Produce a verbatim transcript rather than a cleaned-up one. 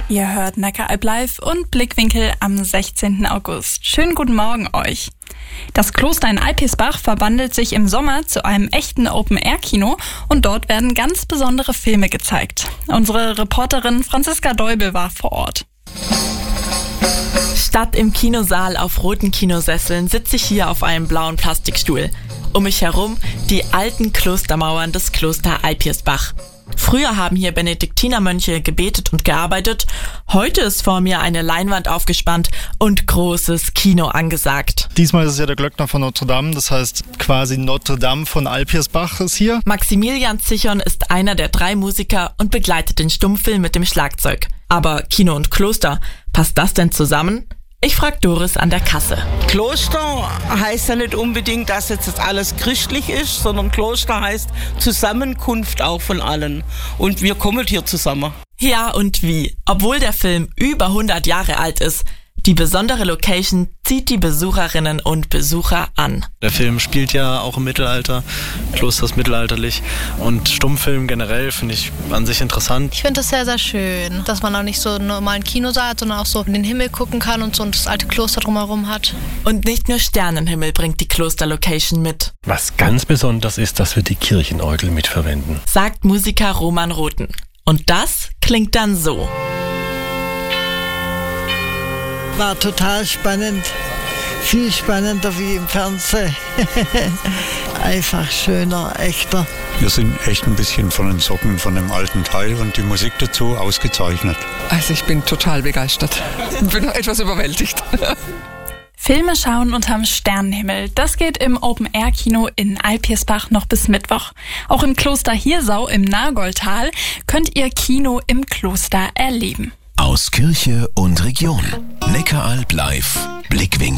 Ihr hört Neckaralb live und Blickwinkel am sechzehnten August. Schönen guten Morgen euch. Das Kloster in Alpirsbach verwandelt sich im Sommer zu einem echten Open-Air-Kino und dort werden ganz besondere Filme gezeigt. Unsere Reporterin Franziska Deubel war vor Ort. Statt im Kinosaal auf roten Kinosesseln sitze ich hier auf einem blauen Plastikstuhl. Um mich herum die alten Klostermauern des Kloster Alpirsbach. Früher haben hier Benediktinermönche gebetet und gearbeitet. Heute ist vor mir eine Leinwand aufgespannt und großes Kino angesagt. Diesmal ist es ja der Glöckner von Notre Dame, das heißt quasi Notre Dame von Alpirsbach ist hier. Maximilian Zichon ist einer der drei Musiker und begleitet den Stummfilm mit dem Schlagzeug. Aber Kino und Kloster, passt das denn zusammen? Ich frag Doris an der Kasse. Kloster heißt ja nicht unbedingt, dass jetzt alles christlich ist, sondern Kloster heißt Zusammenkunft auch von allen. Und wir kommen hier zusammen. Ja, und wie? Obwohl der Film über hundert Jahre alt ist, die besondere Location zieht die Besucherinnen und Besucher an. Der Film spielt ja auch im Mittelalter, Kloster ist mittelalterlich und Stummfilm generell finde ich an sich interessant. Ich finde das sehr, sehr schön, dass man auch nicht so einen normalen Kinosaal hat, sondern auch so in den Himmel gucken kann und so das alte Kloster drumherum hat. Und nicht nur Sternenhimmel bringt die Klosterlocation mit. Was ganz besonders ist, dass wir die Kirchenorgel mitverwenden, sagt Musiker Roman Rothen. Und das klingt dann so. War total spannend, viel spannender wie im Fernsehen. Einfach schöner, echter. Wir sind echt ein bisschen von den Socken von dem alten Teil und die Musik dazu ausgezeichnet. Also ich bin total begeistert, bin etwas überwältigt. Filme schauen unterm Sternenhimmel. Das geht im Open-Air-Kino in Alpirsbach noch bis Mittwoch. Auch im Kloster Hirsau im Nagoldtal könnt ihr Kino im Kloster erleben. Aus Kirche und Region. Neckaralb live. Blickwinkel.